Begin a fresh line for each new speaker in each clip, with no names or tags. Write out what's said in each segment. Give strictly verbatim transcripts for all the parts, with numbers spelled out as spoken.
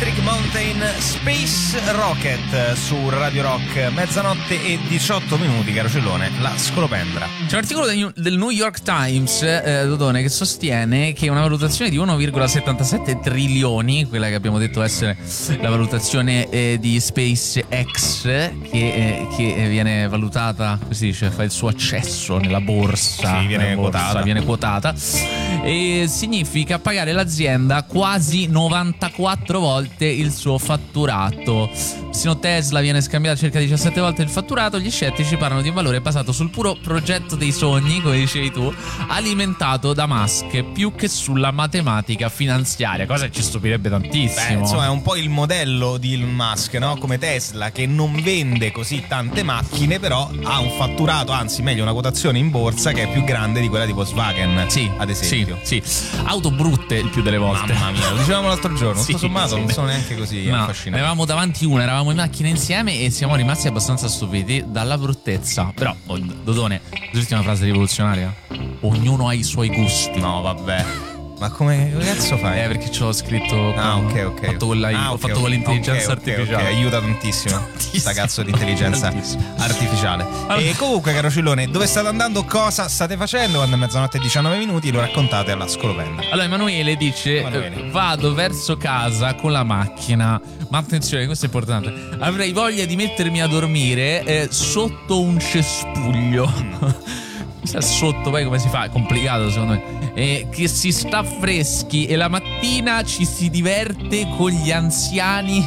Electric Mountain Space Rocket su Radio Rock, mezzanotte e diciotto minuti, caro Cellone, la scolopendra.
C'è un articolo del New York Times, eh, Dodone, che sostiene che una valutazione di uno virgola settantasette trilioni, quella che abbiamo detto essere la valutazione eh, di SpaceX, che, eh, che viene valutata, come si dice, fa il suo accesso nella borsa,
sì, viene
borsa,
quotata.
viene quotata, e significa pagare l'azienda quasi novantaquattro volte il suo fatturato. Persino Tesla viene scambiata circa diciassette volte il fatturato. Gli scettici parlano di un valore basato sul puro progetto dei sogni, come dicevi tu, alimentato da Musk, più che sulla matematica finanziaria, cosa che ci stupirebbe tantissimo.
Beh, insomma, è un po' il modello di Elon Musk, no? Come Tesla, che non vende così tante macchine, però ha un fatturato, anzi meglio una quotazione in borsa che è più grande di quella di Volkswagen,
sì,
ad esempio.
Sì, sì. Auto brutte il più delle volte.
Mamma mia, lo dicevamo l'altro giorno,
sì,
tutto sommato
sì.
non sono neanche così
no,
affascinanti.
Eravamo davanti una, eravamo in macchina insieme e siamo rimasti abbastanza stupiti dalla bruttezza. Però, oh, Dodone, l'ultima frase rivoluzionaria: ognuno ha i suoi gusti.
No, vabbè. Ma come cazzo fai?
Eh, perché ce l'ho scritto.
Ah,
con,
ok, ok.
Ho fatto con, la,
ah,
ho
okay,
fatto
okay,
con l'intelligenza
okay, okay,
artificiale.
Okay, aiuta tantissimo. Questa cazzo di intelligenza
Tantissimo.
artificiale.
Allora.
E comunque, caro Cillone, dove state andando? Cosa state facendo? Quando è mezzanotte e diciannove minuti, lo raccontate alla scolopendra.
Allora, Emanuele dice:
Emanuele.
eh, vado verso casa con la macchina. Ma attenzione, questo è importante. Avrei voglia di mettermi a dormire eh, sotto un cespuglio. Sotto, poi come si fa? È complicato secondo me. E che si sta freschi e la mattina ci si diverte con gli anziani.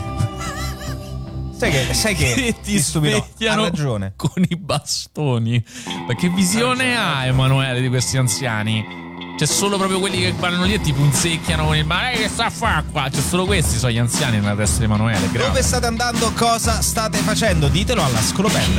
Sai che, sai che,
che ti
stupido, ha
svecchiano
ragione.
con i bastoni. Ma che visione ha Emanuele di questi anziani? C'è solo proprio quelli che vanno lì e ti punzecchiano con il ma lei che sta a fare qua? C'è solo questi, sono gli anziani nella testa di Emanuele. Grave.
Dove state andando? Cosa state facendo? Ditelo alla scolopendra.